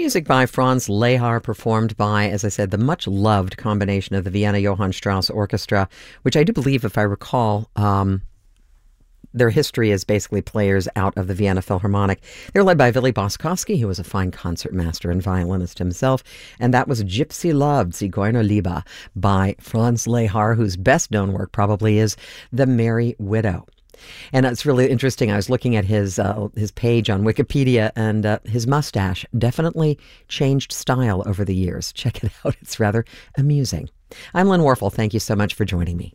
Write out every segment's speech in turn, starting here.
Music by Franz Lehár, performed by, as I said, the much-loved combination of the Vienna Johann Strauss Orchestra, which I do believe, if I recall, their history is basically players out of the Vienna Philharmonic. They're led by Willy Boskowski, who was a fine concertmaster and violinist himself, and that was Gypsy Love, Zigeunerliebe, by Franz Lehár, whose best-known work probably is The Merry Widow. And it's really interesting. I was looking at his page on Wikipedia, and his mustache definitely changed style over the years. Check it out. It's rather amusing. I'm Lynn Warfel. Thank you so much for joining me.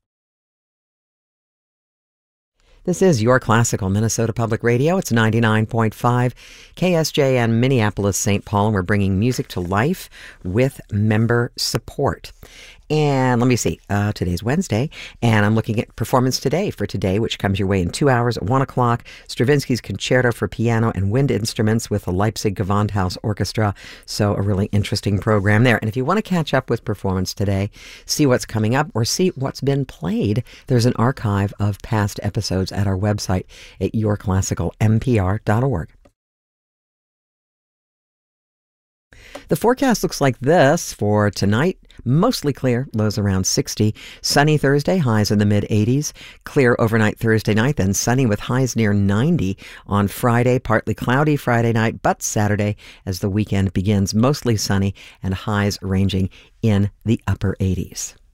This is Your Classical Minnesota Public Radio. It's 99.5 KSJN Minneapolis, St. Paul, and we're bringing music to life with member support. And let me see, today's Wednesday, and I'm looking at Performance Today for today, which comes your way in 2 hours at 1 o'clock. Stravinsky's Concerto for Piano and Wind Instruments with the Leipzig Gewandhaus Orchestra. So a really interesting program there. And if you want to catch up with Performance Today, see what's coming up, or see what's been played, there's an archive of past episodes at our website at yourclassicalmpr.org. The forecast looks like this for tonight. Mostly clear, lows around 60. Sunny Thursday, highs in the mid-80s. Clear overnight Thursday night, then sunny with highs near 90 on Friday. Partly cloudy Friday night, but Saturday, as the weekend begins, mostly sunny and highs ranging in the upper 80s.